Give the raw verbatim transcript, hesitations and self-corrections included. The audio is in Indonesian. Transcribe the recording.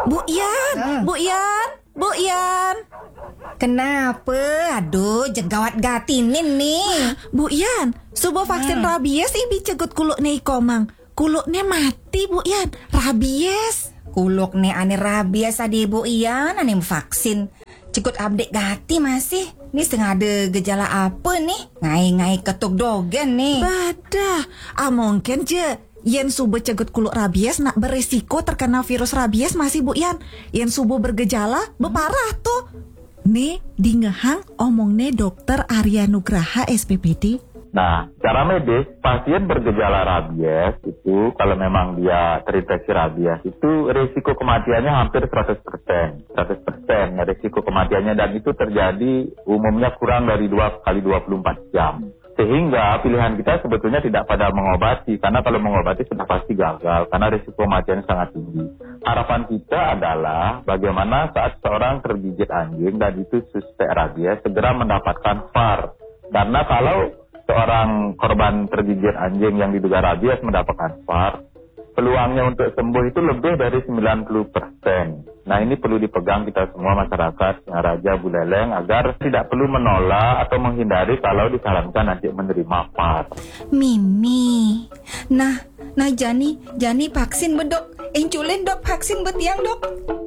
Bu Yan, Ah. Bu Yan, Bu Yan. Kenapa? Aduh, jegawat gatinin nih. Bu Yan, subuh vaksin Hmm. rabies ibi cegut kuluk nih komang. Kuluknya mati Bu Yan, rabies. Kuluk nih ane rabies adi Bu Ian, ane vaksin. Cikut update gati masih. Nih setengah ada gejala apa nih? Ngai-ngai ketuk dogen nih. Badah, ah mungkin je yen subuh cegut kuluk rabies nak beresiko terkena virus rabies masih Bu Yan. Yen subuh bergejala, beparah tuh. Nih, di ngehang omongnya dokter Arya Nugraha S P P D. Nah, secara medis, pasien bergejala rabies itu kalau memang dia terinfeksi rabies itu risiko kematiannya hampir seratus persen. seratus persen ya risiko kematiannya, dan itu terjadi umumnya kurang dari dua kali dua puluh empat jam. Sehingga pilihan kita sebetulnya tidak pada mengobati, karena kalau mengobati sudah pasti gagal karena risiko kematiannya sangat tinggi. Harapan kita adalah bagaimana saat seorang tergigit anjing dan itu suspek rabies segera mendapatkan V A R. Karena kalau seorang korban tergigit anjing yang diduga rabies mendapatkan V A R, peluangnya untuk sembuh itu lebih dari sembilan puluh persen. Nah, ini perlu dipegang kita semua masyarakat Singaraja, Buleleng, agar tidak perlu menolak atau menghindari kalau disarankan nanti menerima V A R. Mimi. Nah, nah Jani, Jani vaksin bedok. Inculin dok, vaksin betiang dok.